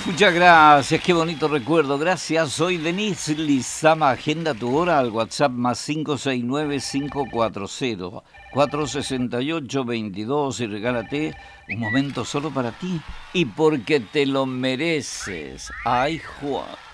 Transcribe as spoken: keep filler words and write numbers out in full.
Muchas gracias, qué bonito recuerdo. Gracias, soy Denise Lizama. Agenda tu hora al WhatsApp más cinco seis nueve, cinco cuatro cero, cuatro seis ocho, dos dos y regálate un momento solo para ti y porque te lo mereces. Ay, Juan.